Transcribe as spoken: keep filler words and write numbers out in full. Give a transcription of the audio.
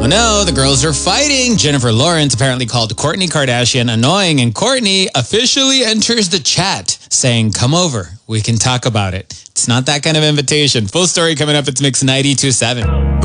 Oh no, the girls are fighting. Jennifer Lawrence apparently called Kourtney Kardashian annoying, and Kourtney officially enters the chat saying, come over, we can talk about it. It's not that kind of invitation. Full story coming up. It's Mix ninety-two point seven.